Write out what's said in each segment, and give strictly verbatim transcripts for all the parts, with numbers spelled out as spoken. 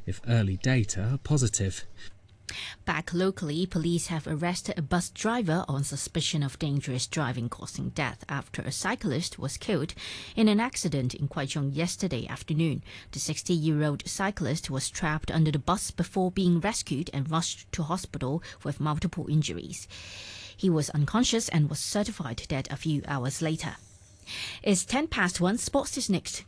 if early data are positive. Back locally, police have arrested a bus driver on suspicion of dangerous driving causing death after a cyclist was killed in an accident in Kwaichong yesterday afternoon. The sixty-year-old cyclist was trapped under the bus before being rescued and rushed to hospital with multiple injuries. He was unconscious and was certified dead a few hours later. It's ten past one. Sports is next.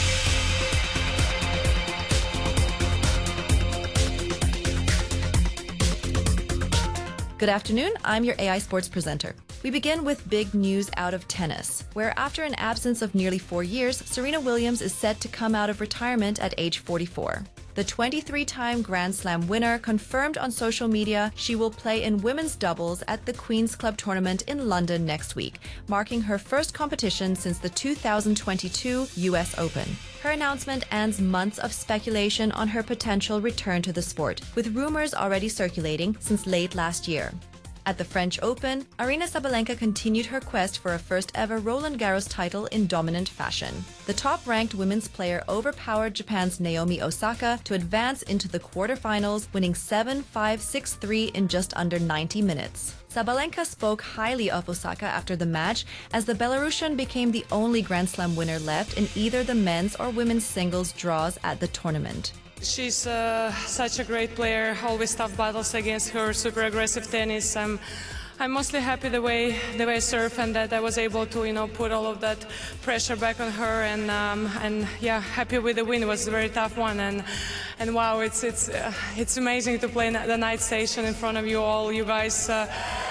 Good afternoon, I'm your A I Sports presenter. We begin with big news out of tennis, where after an absence of nearly four years, Serena Williams is set to come out of retirement at age forty-four. The twenty-three-time Grand Slam winner confirmed on social media she will play in women's doubles at the Queen's Club tournament in London next week, marking her first competition since the two thousand twenty-two U S Open. Her announcement ends months of speculation on her potential return to the sport, with rumors already circulating since late last year. At the French Open, Aryna Sabalenka continued her quest for a first-ever Roland Garros title in dominant fashion. The top-ranked women's player overpowered Japan's Naomi Osaka to advance into the quarterfinals, winning seven five six three in just under ninety minutes. Sabalenka spoke highly of Osaka after the match, as the Belarusian became the only Grand Slam winner left in either the men's or women's singles draws at the tournament. She's uh, such a great player, always tough battles against her, super aggressive tennis. I'm, I'm mostly happy the way the way I serve and that I was able to, you know, put all of that pressure back on her, and um, and yeah, happy with the win. It was a very tough one, and and wow, it's it's uh, it's amazing to play the night station in front of you all, you guys. Uh,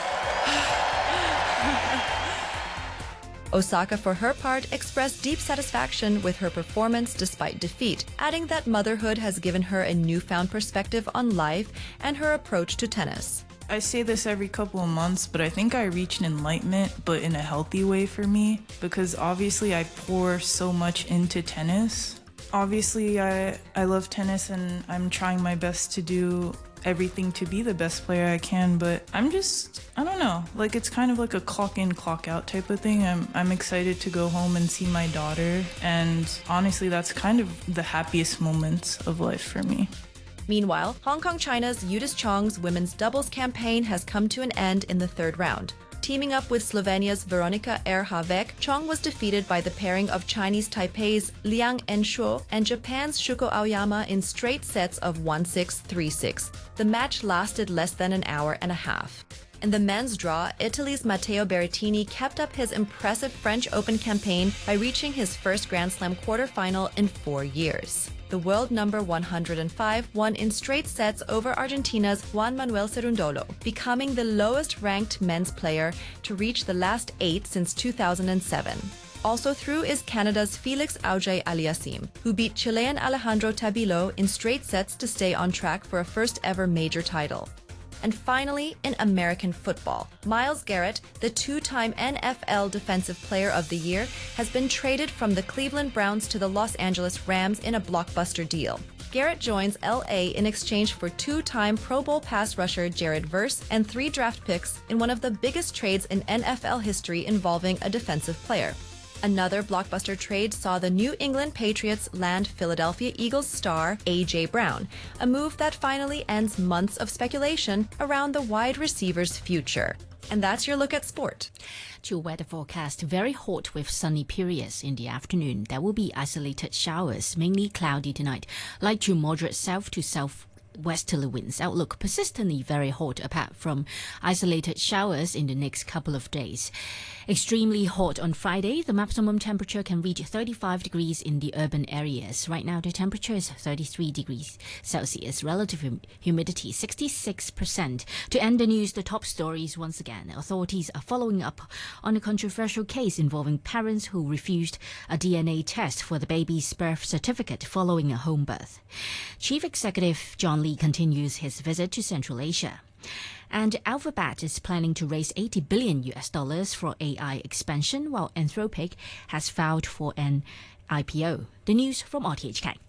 Osaka, for her part, expressed deep satisfaction with her performance despite defeat, adding that motherhood has given her a newfound perspective on life and her approach to tennis. I say this every couple of months, but I think I reached enlightenment, but in a healthy way for me, because obviously I pour so much into tennis. Obviously, I, I love tennis and I'm trying my best to do everything to be the best player I can, but I'm just, I don't know, like it's kind of like a clock in, clock out type of thing. I'm, I'm excited to go home and see my daughter, and honestly, that's kind of the happiest moments of life for me. Meanwhile, Hong Kong China's Yudis Chong's women's doubles campaign has come to an end in the third round. Teaming up with Slovenia's Veronika Erhavec, Chong was defeated by the pairing of Chinese Taipei's Liang Enshuo and Japan's Shuko Aoyama in straight sets of one six, three six. The match lasted less than an hour and a half. In the men's draw, Italy's Matteo Berrettini kept up his impressive French Open campaign by reaching his first Grand Slam quarterfinal in four years. The world number one hundred five won in straight sets over Argentina's Juan Manuel Cerundolo, becoming the lowest-ranked men's player to reach the last eight since two thousand seven. Also through is Canada's Felix Auger-Aliassime, who beat Chilean Alejandro Tabilo in straight sets to stay on track for a first-ever major title. And finally, in American football, Myles Garrett, the two-time N F L Defensive Player of the Year, has been traded from the Cleveland Browns to the Los Angeles Rams in a blockbuster deal. Garrett joins L A in exchange for two-time Pro Bowl pass rusher Jared Verse and three draft picks in one of the biggest trades in N F L history involving a defensive player. Another blockbuster trade saw the New England Patriots land Philadelphia Eagles star A J Brown, a move that finally ends months of speculation around the wide receiver's future. And that's your look at sport. To weather forecast, very hot with sunny periods in the afternoon. There will be isolated showers, mainly cloudy tonight, light to moderate south to south westerly winds. Outlook persistently very hot apart from isolated showers in the next couple of days. Extremely hot on Friday. The maximum temperature can reach thirty-five degrees in the urban areas. Right now the temperature is thirty-three degrees Celsius. Relative hum humidity sixty-six percent. To end the news, the top stories once again. Authorities are following up on a controversial case involving parents who refused a D N A test for the baby's birth certificate following a home birth. Chief Executive John Lee continues his visit to Central Asia. And Alphabet is planning to raise eighty billion U S dollars for A I expansion, while Anthropic has filed for an I P O. The news from R T H K.